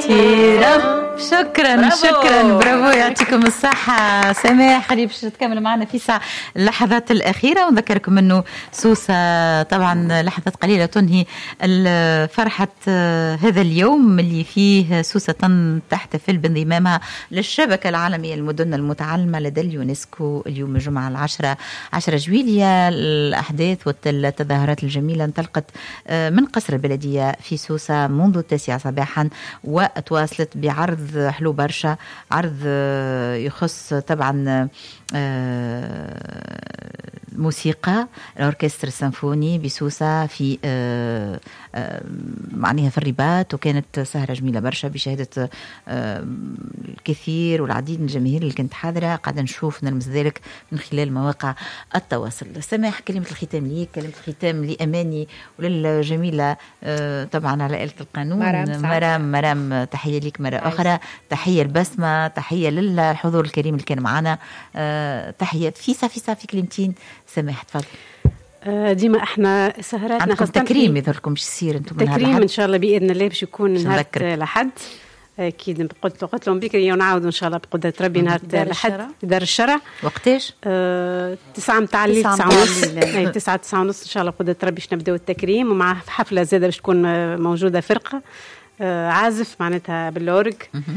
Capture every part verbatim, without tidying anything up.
الأخيرة. شكرا برافو. شكرا برافو يعطيكم الصحة. سماح اللي باش تكمل معنا في ساعة اللحظات الأخيرة، ونذكركم أنه سوسة طبعا لحظات قليلة تنهي فرحة هذا اليوم اللي فيه سوسة تحتفل بانضمامها للشبكة العالمية للمدن المتعلمة لدى اليونسكو اليوم الجمعة العشرة عشرة جويلية. الأحداث والتظاهرات الجميلة انطلقت من قصر البلدية في سوسة منذ التاسعة صباحا، وتواصلت بعرض حلو برشا، عرض يخص طبعا موسيقى الأوركستر السيمفوني بسوسة في معناها في الرباط، وكانت سهرة جميلة برشا بشهادة الكثير والعديد من الجماهير اللي كانت حاضرة. قاعدة نشوف نلمس ذلك من خلال مواقع التواصل. سماح كلمة الختام ليك، كلمة الختام لأماني وللجميلة طبعا على آلة القانون مرام مرام, مرام تحية ليك مرة أخرى، تحية البسمة، تحية للحضور الكريم اللي كان معنا، تحية فيسا فيسا في كلمتين. سماح تفضل. ديما احنا سهراتنا عندكم تكريم يظهر لكم باش يصير انتم تكريم ان شاء الله باذن الله باش يكون نهار لحد اكيد. قلت قلت لهم بكري ونعاودوا ان شاء الله بقدره ربي نهار لحد دار الشرع. وقتاش؟ أه تسعة متاع الليل، تسعة ونص اي تسعة تسعة ونص ان شاء الله بقدره ربي باش نبداو التكريم، ومع حفله زاده باش تكون موجوده فرقه أه عازف معناتها بالأورج،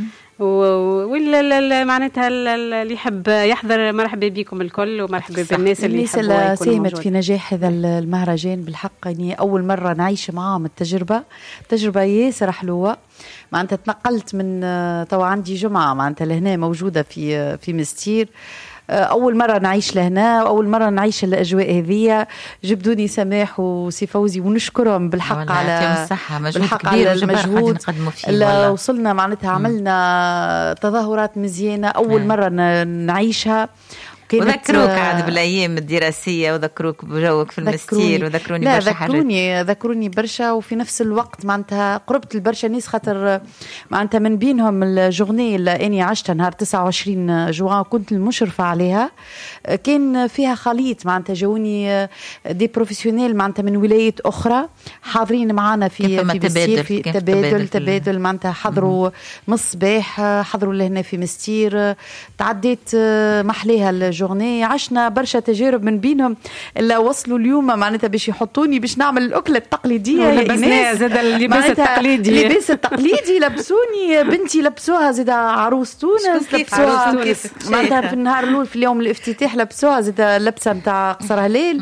ولا معناتها اللي يحب يحضر مرحبا بكم الكل، ومرحبا بالناس اللي الناس اللي ساهمت في نجاح هذا المهرجان. بالحق يعني أول مرة نعيش معاهم التجربة، تجربة ياسر حلوة. معناتها تنقلت من طبعا عندي جمعة معناتها لهنا موجودة في في مستير، أول مرة نعيش لهنا، أول مرة نعيش الأجواء هذه. جبدوني سماح وسي فوزي ونشكرهم بالحق على بالحق على المجهود اللي وصلنا معناتها. عملنا تظاهرات مزيانة أول نعم. مرة نعيشها. وذكروك عاد بالايام الدراسيه، وذكروك بجوك في المستير، وذكروني برشا حاجات. ذكروني ذكروني برشا، وفي نفس الوقت معناتها قربت البرشا ناس، خاطر معناتها من بينهم الجورني اللي اني عشتها نهار تسعة وعشرين جوان كنت المشرفه عليها، كان فيها خليط معناتها جاوني دي بروفيسيونيل معناتها من ولايات اخرى حاضرين معنا في في مستير، في تبادل تبادل, تبادل معناتها حضروا من الصباح، حضروا لهنا في مستير. تعديت محليها الجورني، عشنا برشا تجارب من بينهم اللي وصلوا اليوم معناتها باش يحطوني باش نعمل الأكلة التقليدية. لبسنا زاد اللباس التقليدي، اللباس التقليدي لبسوني، بنتي لبسوها زاد عروس تونس، لبسوها معناتها في النهار الأول في اليوم الافتتاح لبسوها زاد لبسة متاع قصر هلال.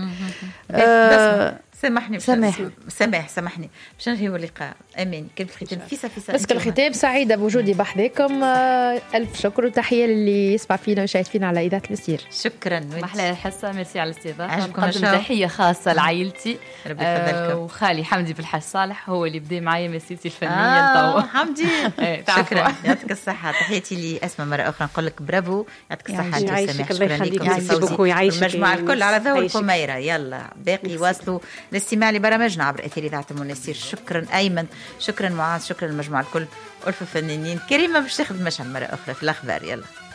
سامحني سماح سماح سامحني باش ننهيو اللقاء. امين كلمه الختام فيسا فيسا. بس الختام سعيده بوجودي بحذاكم، الف شكر وتحيه للي يسمع فينا ويشاهد فينا على اذاعه المستير. شكرا. محلى الحصه، ميرسي على الاستضافه. نقدم تحيه خاصه لعائلتي ربي يفضلكم، وخالي حمدي بالحاج صالح هو اللي بدا معايا مسيرتي الفنيه. آه حمدي شكرا يعطيك الصحه. تحياتي لاسماء مره اخرى، نقول لك برافو يعطيك الصحه. يعيشك الله يخليك ويعيشك المجموعه الكل على ذوق القميره. يلا باقي واصلوا الاستماع لبرامجنا عبر اثير اذاعه المنستير. شكرا ايمن، شكرا معاذ، شكرا المجموعه الكل، ألف فنانين كريمه باش تاخذ مشعل مره اخرى في الاخبار. يلا